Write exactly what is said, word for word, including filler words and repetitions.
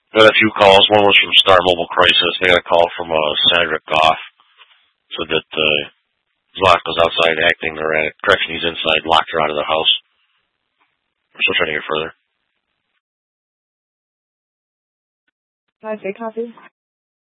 Got a few calls. One was from Star Mobile Crisis. They got a call from uh, Senator Goff. Said that uh, Zlock was outside acting, or at correction, he's inside, locked her out of the house. We're still trying to get further. Can I say coffee?